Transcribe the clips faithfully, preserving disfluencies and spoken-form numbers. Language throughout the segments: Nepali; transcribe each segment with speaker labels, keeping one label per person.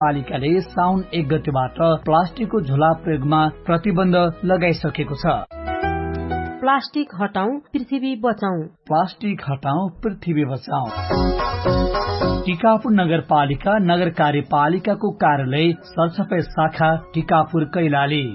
Speaker 1: पालिकाले साउन एक गतेबाट प्लास्टिकको झोला प्रयोगमा प्रतिबन्ध लगाइसकेको छ।
Speaker 2: प्लास्टिक हटाऊ पृथ्वी बचाऊ,
Speaker 1: प्लास्टिक हटाऊ पृथ्वी बचाऊ। टिकापुर नगरपालिका नगर कार्यपालिकाको कार्यालय सरसफाई शाखा टिकापुर कैलाली।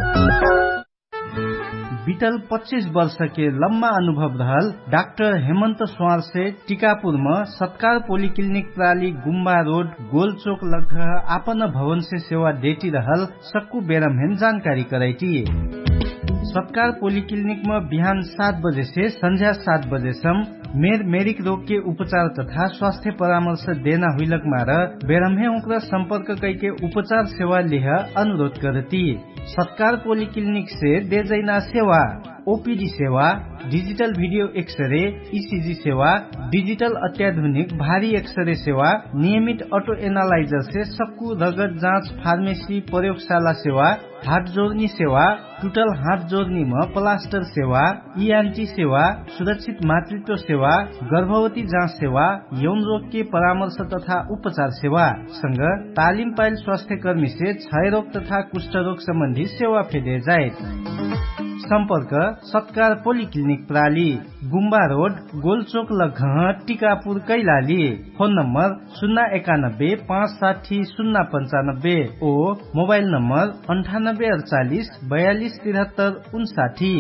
Speaker 3: बीतल पच्चीस वर्ष के लम्बा अनुभव रहल डॉक्टर हेमंत स्वार से टिकापुर में सत्कार पोलिक्लिनिक प्राली गुम्बा रोड गोल चौक लग आपन भवन से सेवा देती रहल सक्कू बेरमहेन जानकारी कराई। सत्कार पोलिक्लिनिक में बिहान सात बजे से संध्या सात बजे सम मेर मेरिक रोग के उपचार तथा स्वास्थ्य परामर्श देना हुईलक मार बेरमहे उनका संपर्क करके उपचार सेवा लेह अनुरोध करती। सत्कार पोलिक्लिनिक से दे जैना सेवा ओपीडी सेवा, डिजिटल वीडियो एक्सरे, ईसीजी सेवा, डिजिटल अत्याधुनिक भारी एक्सरे सेवा, नियमित ऑटो एनालाइजर से सक्कू रगत जांच, फार्मेसी, प्रयोगशाला सेवा, हाथ जोड़नी सेवा, टूटल हाथ जोड़नी में प्लास्टर सेवा, ईएनटी सेवा, सुरक्षित मातृत्व सेवा, गर्भवती जांच सेवा, यौन रोग के परामर्श तथा उपचार सेवा संग तालिम पाइल स्वास्थ्य कर्मी से क्षय रोग तथा कुष्ठ रोग संबंधी सेवा फेदे जाए। संपर्क सत्कार पोलिक्लिनिक प्राली गुम्बा रोड गोलचोक लघ टिकापुर कैलाली। फोन नंबर शून्य एकानब्बे पाँच साठी शून्य पंचानब्बे ओ मोबाइल नंबर अंठानब्बे अड़चालीस बयालीस तिहत्तर उनसाठी।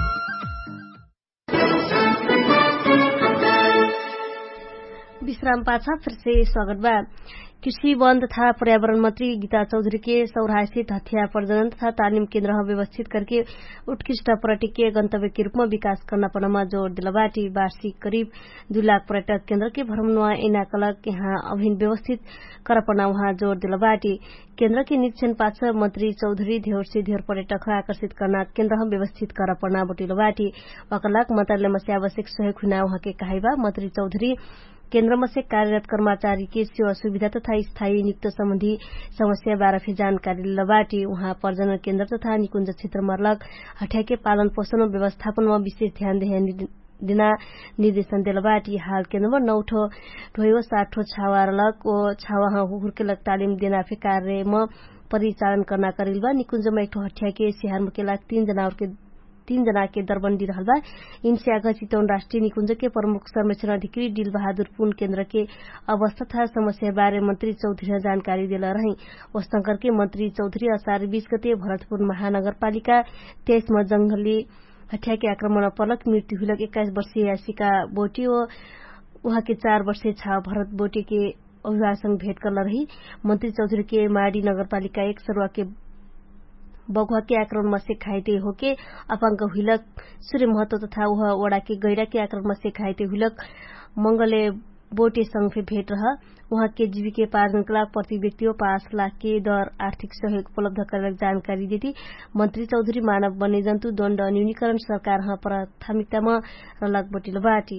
Speaker 2: विश्राम पाछा फिर से स्वागत बा। कृषि वन तथा पर्यावरण मंत्री गीता चौधरी के सौराहा स्थित हथिया प्रजनन तथा तालीम केन्द्र व्यवस्थित करके उत्कृष्ट पर्यटकीय गंतव्य के रूप में विकास करना पड़ना जोर दिलबाटी। वार्षिक करीब दो लाख पर्यटक केन्द्र के भ्रमण एना कलक यहाँ अभिन्न व्यवस्थित कर पड़ना वहाँ जोर दिलबाटी। केन्द्र के निरीक्षण पाछ मंत्री चौधरी धेर से धेर पर्यटक आकर्षित करना केन्द्र व्यवस्थित कर पड़ना बोटिलबाटी। वकलाक मंत्रालय में से आवश्यक सहयोग हुना वहाँ के कहाइबा। मंत्री चौधरी केन्द्र में से कार्यरत कर्मचारी के सेवा सुविधा तथा स्थायी नियुक्त संबंधी समस्या बारे जानकारी लबाटी। वहाँ प्रजनन केन्द्र तथा निकुंज क्षेत्र मरलक हटिया के पालन पोषण व्यवस्थापन में विशेष ध्यान देना निर्देशन दिलबाटी। हाल केन्द्र में नौ ठो ढोयो सात ठो छावा रलक ओ छावा हुर्केलक तालीम देना फे कार्य में परिचालन करना करिलबा। निकुंज में एक ठो हटिया के सिहार मुकेला तीन जनावर के तीन जना के दरबंदी रहल बा। इनसे आगे चितौन राष्ट्रीय निकुंज के प्रमुख संरक्षण अधिकारी दिल बहादुर पुन केन्द्र के अवस्था तथा समस्या बारे मंत्री चौधरी जानकारी दिला रही। वस्तंकर के मंत्री चौधरी असार बीस गते भरतपुर महानगरपालिका तेईस में जंगली हटिया के आक्रमण पलक मृत्यु हुलक इक्कीस वर्षीय यासिका बोटी और वहाँ के चार वर्षीय छाव भरत बोटी के अभिभावक संग भेंट कर रही। मंत्री चौधरी के माडी नगरपालिका एक सरुआ के बगुआ के आक्रमण से घायते होके अपांग हुलक सूर्य महतो तथा वह वड़ा के गैरा के आक्रमण से घायते हुलक मंगले बोटे संघ भेंट रहा। वहाँ के जीविकोपार्जन के लाभ प्रति व्यक्ति पांच लाख के दर आर्थिक सहयोग उपलब्ध करने जानकारी देती। मंत्री चौधरी मानव वन्य जंतु दण्ड न्यूनीकरण सरकार प्राथमिकता में रलक बोटिल बाटी।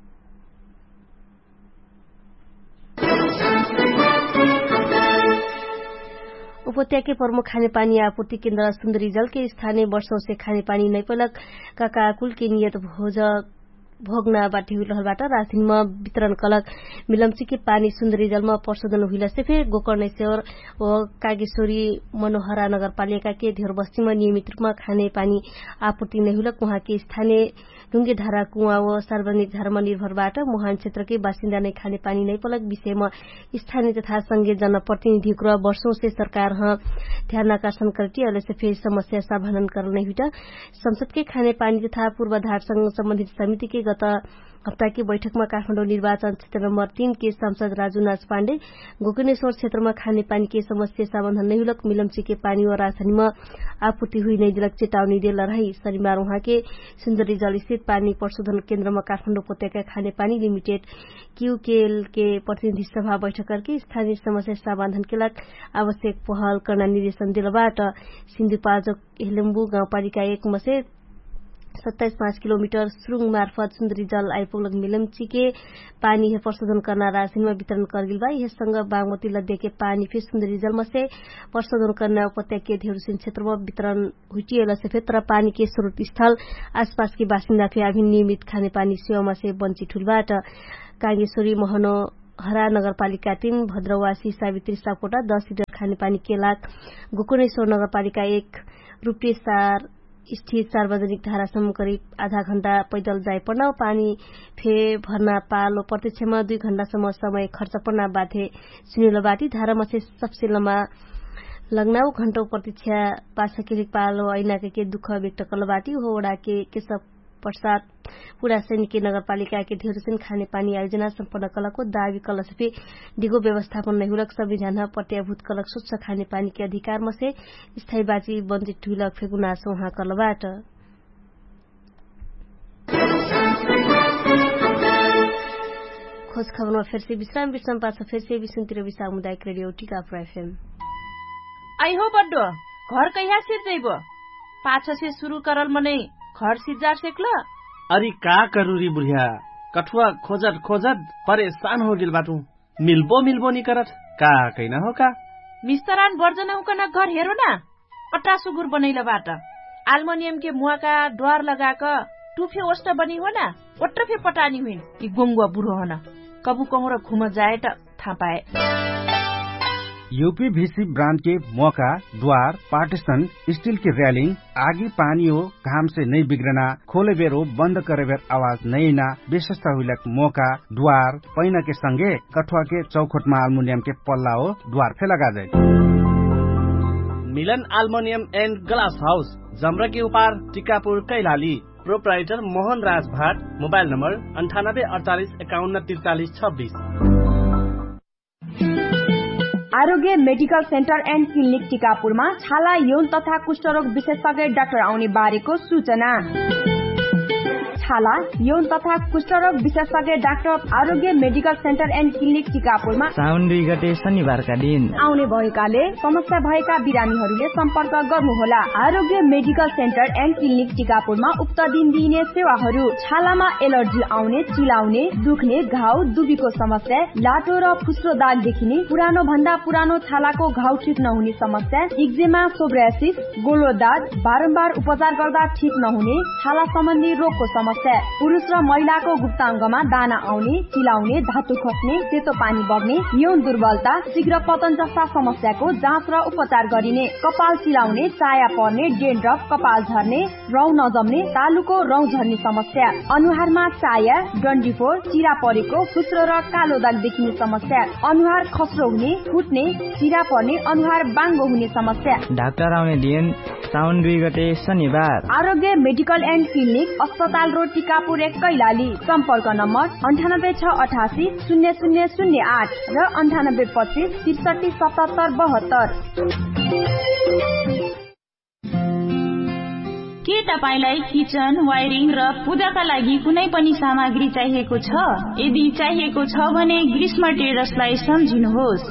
Speaker 2: उपत्यका के प्रमुख खाने पानी आपूर्ति केन्द्र सुन्दरी जल के स्थानीय वर्षों से खाने पानी नहीं पलक काकाकुल के नियत भोज भोगना बाटी हुई रहलबाट राजधानी में वितरण कलक। मिलमची के पानी सुन्दरी जल में प्रशोधन हुई से फिर गोकर्णेश्वर और कागेश्वरी मनोहरा नगरपालिका के धेर बस्ती में नियमित रूप में खाने पानी आपूर्ति नहीं हुलक। वहाँ के स्थानीय ढुंगे धारा कुआ व सार्वजनिक धारमा निर्भरबाट मुहान क्षेत्र के बासिन्दा नै खाने पानी नहीं पलक विषयमा स्थानीय तथा संघीय जनप्रतिनिधि वर्षों से सरकार ध्यान आकर्षण करती अलग से फिर समस्या समाधान कर नहीं हुआ। संसद के खाने पानी तथा पूर्वाधार संग संबंधित समिति के गत हप्ता की बैठक में काठमाडौँ निर्वाचन क्षेत्र नंबर तीन के सांसद राजू नाच पाण्डे गोकर्णेश्वर क्षेत्र में खाने पानी की समस्या समाधान नहीं हुलक मिलमची के पानी और राजधानी में आपूर्ति हुई नहीं दिलक चेतावनी दे रही। शनिवार वहाँ के सुन्दरी जल स्थित पानी प्रशोधन केन्द्र में काठमाडौँ उपत्यका खाने पानी लिमिटेड क्यूकेएल के प्रतिनिधि सभा बैठक करके स्थानीय समस्या समाधान के लिए आवश्यक पहल करना निर्देशन दिलबाट सिन्धुपाल्चोक हेलेम्बु गाउँपालिका एक में से सत्ताईस पांच किलोमीटर सुरुंग मार्फत सुन्दरी जल आइपुग्लक मिलमची के पानी है प्रशोधन करना राजधानी में वितरण कर गिल बा। यह संग बागमती लद्दे के पानी फिर सुन्दरी जल में से प्रशोधन करना उपत्यका के धेरुसिन क्षेत्र में वितरण हुई से फिर पानी के स्रोत स्थल आसपास के बासिन्दा फिर अभी नियमित खाने पानी सेवा में से वंचित हुलबाट कागेश्वरी मोहनो हरा नगरपालिका तीन भद्रवासी सावित्री सापकोटा दस लिटर खानेपानी केलाक गोकर्णेश्वर नगरपालिका एक रूपेसार स्थित सार्वजनिक धारासम्म करिब आधा घण्टा पैदल जाय पर्न पानी फे भर्ना पालो प्रत्यक्षमा दुई घण्टासम्म समय खर्च पर्न बाध्य सुनिलबाटी धारामसे सबसे लम्बा लग्नाउ घण्टौ प्रतीक्षा पासकेलिक पालो ऐनाके के दुःख व्यक्त कलबाटी हो वडा के केशव प्रसाद पुरा सैनिक नगरपालिका के धेरसिन खानेपानी आयोजना सम्पन्न कलको दावी कलसफे दिगो व्यवस्थापन नहुलक संविधान प्रत्याभूत कलक स्वच्छ खानेपानी के अधिकार मसे स्थायी बाजी वञ्चित ठुलक फेगुनासो उहाँ कलबाट खोज खबरमा फेरि विश्राम विश्राम पाछ फेरि विसुन्तिर सामुदायिक रेडियो टिकापुर एफएम
Speaker 4: आई हो बड्डो घर कहिया सिर्जैबो पाछ से शुरू करल मनै घर सिजार सेक्ल
Speaker 5: अरे का करूरी बुढ़िया कठुआ खोजत खोजत परेशान हो गिल बाटू मिलबो मिलबो नि करत का कैना हो का
Speaker 4: मिस्तरान बर्जना हुकन घर हेरो न अट्टा सुगुर बनैला बाट एल्युमिनियम के मुआका द्वार लगाक टुफे ओष्ट बनी हो न ओट्रफे पटानी हुइन कि गोंगुवा बुढो हन कबु कहूँ र घुम जाए त थाहा पाए
Speaker 3: यूपीवीसी ब्रांड के मौका द्वार पार्टीशन स्टील की रेलिंग आगी पानी हो घाम से नहीं बिगड़ना खोले बेर हो बंद करे बेर आवाज नहीं ना विशेषता हुई मौका द्वार पैना के संगे कठुआ के चौखट में एल्युमिनियम के पल्ला हो द्वार फे लगा they
Speaker 5: Milan aluminium and glass house जमरा के उपार टिकापुर कैलाली प्रोप्राइटर मोहन राज भाट मोबाइल नंबर अंठानब्बे अड़तालीस इक्यावन तिरचालीस छब्बीस
Speaker 6: आरोग्य मेडिकल सेन्टर एन्ड क्लिनिक टिकापुरमा छाला यौन तथा कुष्ठरोग विशेषज्ञ डाक्टर आउने बारेको सूचना छाला यौन तथा कुष्ठरोग विशेषज्ञ doctor Aarogya medical centre and clinic टिकापुरमा
Speaker 7: साउन दुई गते शनिबारका दिन
Speaker 6: आउने भएकाले समस्या भएका बिरामीहरूले सम्पर्क गर्नुहोला। आरोग्य मेडिकल सेन्टर एन्ड क्लिनिक टिकापुरमा उक्त दिन दिइने सेवाहरू छालामा एलर्जी आउने चिलाउने दुख्ने घाउ दुबीको समस्या लाटो र फुस्रो दाग देखिने पुरानो भन्दा पुरानो छालाको घाउ ठिक नहुने समस्या एक्जेमा सोब्रासिस गोलो दाग बारम्बार उपचार गर्दा ठिक नहुने छाला सम्बन्धी रोगको समस्या पुरुष र महिलाको गुप्ताङ्गमा दाना आउने चिलाउने धातु खस्ने सेतो पानी बग्ने यौन दुर्बलता शीघ्र पतन जस्ता समस्याको जाँच र उपचार गरिने कपाल चिलाउने चाया पर्ने डेन्ड्रफ कपाल झर्ने रौँ नजम्ने तालुको रौँ झर्ने समस्या अनुहारमा चाया डन्डीफोर चिरा परेको फुस्रो र कालो दाग देखिने समस्या अनुहार खस्रो हुने फुट्ने चिरा पर्ने अनुहार बाङ्गो हुने समस्या
Speaker 7: डाक्टर आउने दिन साउन दुई गते शनिबार
Speaker 6: आरोग्य मेडिकल एन्ड क्लिनिक अस्पताल रोड टिकापुर एक कैलाली सम्पर्क नम्बर अन्ठानब्बे छ अठासी शून्य शून्य शून्य आठ र अन्ठानब्बे पच्चिस त्रिसठी सतहत्तर बहत्तर।
Speaker 8: के तपाईलाई किचन वायरिङ र पूजाका लागि कुनै पनि सामग्री चाहिएको छ? यदि चाहिएको छ भने ग्रीष्म टेरेसलाई सम्झिनुहोस्।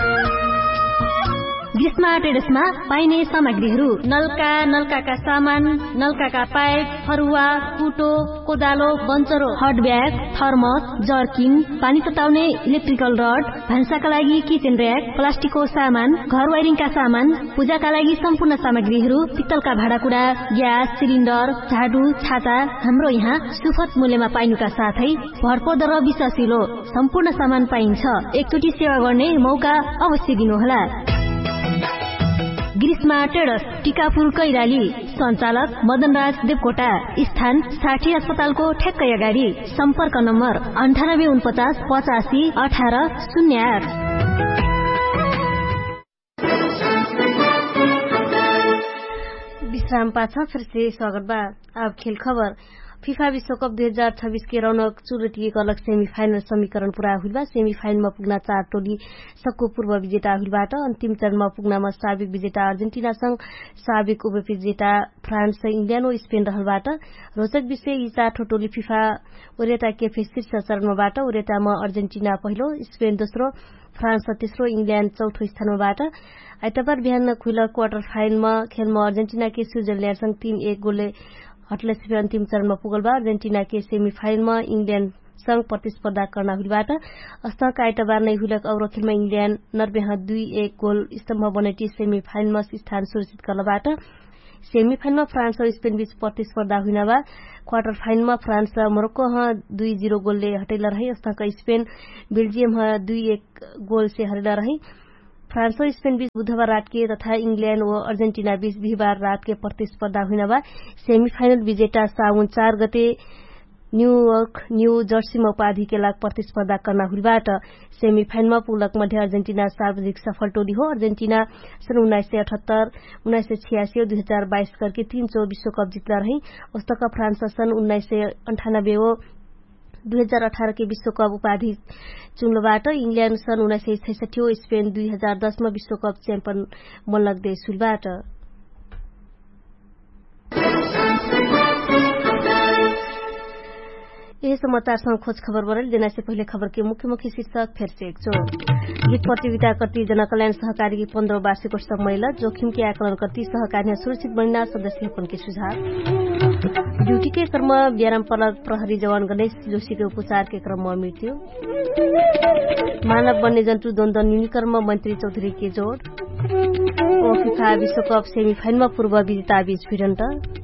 Speaker 2: ग्रीष्मा टेरेसमा पाइने सामग्रीहरू नलका नलकाका सामान नलकाका पाइप फरुवा कुटो कोदालो बन्चरो हट ब्याग थर्मस जर्किन पानी तताउने इलेक्ट्रिकल रड भान्साका लागि किचन र्याक प्लास्टिकको सामान घर वायरिङका सामान पूजाका लागि सम्पूर्ण सामग्रीहरू पित्तलका भाँडाकुँडा ग्यास सिलिन्डर झाडु छाता हाम्रो यहाँ सुपथ मूल्यमा पाइनुका साथै भरपर्दो र विश्वासिलो सम्पूर्ण सामान पाइन्छ। एकचोटि सेवा गर्ने मौका अवश्य दिनुहोला। ग्रीष्मा टेरेस टिकापुर कैलाली सञ्चालक मदनराज देवकोटा स्थान साठी अस्पतालको ठ्याक्कै अगाडि सम्पर्क नम्बर अन्ठानब्बे उनपचास पचासी अठार शून्य आठ। विश्राम पाछ फिर से स्वागत बा। अब खेल खबर फीफा विश्वकप दुई हजार छब्बीस के रौनक चुरटिएको अलग सेमिफाइनल समीकरण पूरा हुँदा सेमिफाइनलमा पुग्न चार टोली सबको पूर्व विजेता हुँबाट अन्तिम चरणमा पुग्नमा साबिक विजेता अर्जेन्टिनासँग साबिक उपविजेता फ्रान्स इङ्ल्यान्ड र स्पेन रहलबाट रोचक विषय यी चार टोली फीफा ओरेटा केफे शीर्ष चरणबाट ओरेटामा अर्जेन्टिना पहिलो स्पेन दोस्रो फ्रान्स तेस्रो इङ्ल्यान्ड चौथो स्थानमाबाट आइतबार बिहान खुला क्वार्टर फाइनलमा खेलमा अर्जेन्टिना के स्विजरल्याण्डसँग तीन एक गोलले हटलेसफे अन्तिम चरणमा पुगलबा अर्जेन्टिना के सेमिफाइनलमा इङ्ल्यान्डसँग प्रतिस्पर्धा गर्न हुलबाट अस्ताका आइतबार नै हुलक औरो खेलमा इङ्ल्यान्ड नर्वेसँग दुई एक गोल स्तम्भ बनेटी सेमिफाइनलमा स्थान सुरक्षित गर्नबाट सेमिफाइनलमा फ्रान्स र स्पेन बीच प्रतिस्पर्धा हुन बा क्वार्टर फाइनलमा फ्रान्स मोरक्को दुई जीरो गोलले हटैला रही अस्तक स्पेन बेल्जियम दुई एक गोल से हरेला रही फ्रान्स और स्पेन बीच बुधबार रात के तथा इंग्लैंड व अर्जेन्टिना बीच बिहिबार रात के प्रतिस्पर्धा हुन बा सेमिफाइनल विजेता साउन चार गते न्यूयॉर्क न्यू जर्सीमा उपाधि के लाग प्रतिस्पर्धा करना हुलबाट सेमिफाइनलमा पुलक मध्य अर्जेन्टिना सर्वाधिक सफल टोली हो अर्जेन्टिना सन् उन्नाइस सय अठहत्तर उन्नाइस सय छियासी और दुई हजार बाइस करके तीन चो विश्वकप जितला रही उस्तक फ्रान्स सन् उन्नाइस सय अन्ठानब्बे हो दुई हजार अठारह के विश्वकप उपाधि चुन्लोबाट इंग्लैंड सन् उन्नाइस सय छैसठी हो स्पेन दुई हजार दसमा विश्वकप च्याम्पियन बन्लक देश हुलबाट यह समाचार खोज खबर बरल देना से पहले खबर के मुख्य मुख्य शीर्षक फिर से एक चोट गीत प्रतियोगिता करती जनकल्याण सहकारी की पंद्रह वार्षिकोत्सव महिला जोखिम के आकलन करती सहकारी सुरक्षित बनना सदस्यपन के सुझाव ड्यूटी के क्रम व्यायाम पलक प्रहरी जवान गणेश जोशी के उपचार के क्रम में मृत्यु मानव वन्य जन्तु द्वन्द्व न्यूनीकरण मंत्री चौधरी के जोड़ फिफा विश्वकप सेमिफाइनल में पूर्व विजेता बीच भिडन्त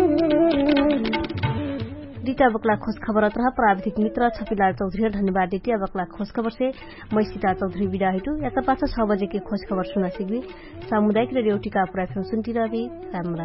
Speaker 2: डीटा बकला खोज खबर अतः प्राविधिक मित्र छपिलाल चौधरी धन्यवाद डीटा बकला खोज खबर से मैं सीता चौधरी विदा हेतु याका पाँच छह बजे के खोज खबर सुना सिग्वी सामुदायिक रेडियो टीका प्राइफम सुनती रवि रामरा